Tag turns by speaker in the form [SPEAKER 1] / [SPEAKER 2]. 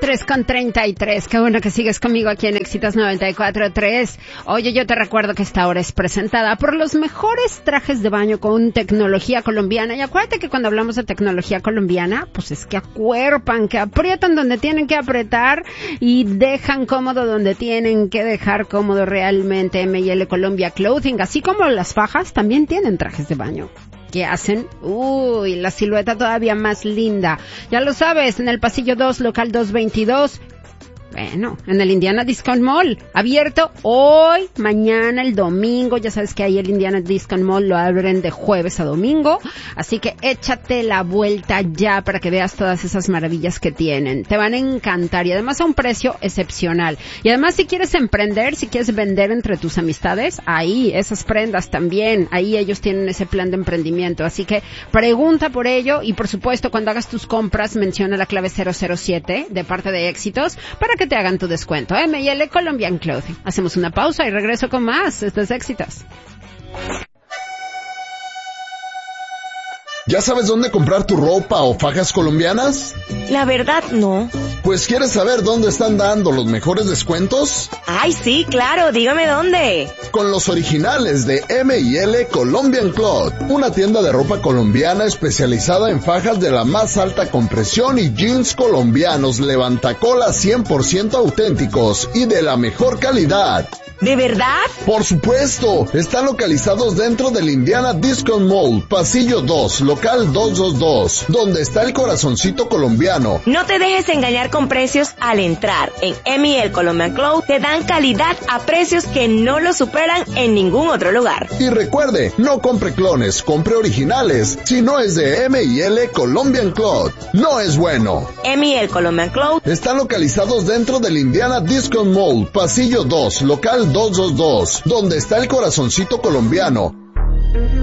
[SPEAKER 1] 3:33. Qué bueno que sigues conmigo aquí en Éxitos 94.3. Oye, yo te recuerdo que esta hora es presentada por los mejores trajes de baño con tecnología colombiana. Y acuérdate que cuando hablamos de tecnología colombiana, pues es que acuerpan, que aprietan donde tienen que apretar y dejan cómodo donde tienen que dejar cómodo realmente. M&L Colombia Clothing, así como las fajas, también tienen trajes de baño que hacen, la silueta todavía más linda. Ya lo sabes, en el pasillo 2, local 222. Bueno, en el Indiana Discount Mall, abierto hoy, mañana, el domingo. Ya sabes que ahí el Indiana Discount Mall lo abren de jueves a domingo, así que échate la vuelta ya para que veas todas esas maravillas que tienen. Te van a encantar y además a un precio excepcional. Y además si quieres emprender, si quieres vender entre tus amistades, ahí, esas prendas también, ahí ellos tienen ese plan de emprendimiento. Así que pregunta por ello y por supuesto cuando hagas tus compras menciona la clave 007 de parte de Éxitos para que te hagan tu descuento. M&L Colombian Clothing. Hacemos una pausa y regreso con más. Esto es Éxitos.
[SPEAKER 2] ¿Ya sabes dónde comprar tu ropa o fajas colombianas?
[SPEAKER 3] La verdad, no.
[SPEAKER 2] Pues, ¿quieres saber dónde están dando los mejores descuentos?
[SPEAKER 3] Ay, sí, claro, dígame dónde.
[SPEAKER 2] Con los originales de M&L Colombian Cloth, una tienda de ropa colombiana especializada en fajas de la más alta compresión y jeans colombianos levantacolas 100% auténticos y de la mejor calidad.
[SPEAKER 3] ¿De verdad?
[SPEAKER 2] Por supuesto, están localizados dentro del Indiana Discount Mall, pasillo 2, local 222, donde está el corazoncito colombiano.
[SPEAKER 3] No te dejes engañar con precios al entrar. En M&L Colombian Cloth te dan calidad a precios que no lo superan en ningún otro lugar.
[SPEAKER 2] Y recuerde, no compre clones, compre originales. Si no es de M&L Colombian Cloth, no es bueno.
[SPEAKER 3] M&L Colombian Cloth
[SPEAKER 2] están localizados dentro del Indiana Discount Mall, pasillo 2, local 222, donde está el corazoncito colombiano.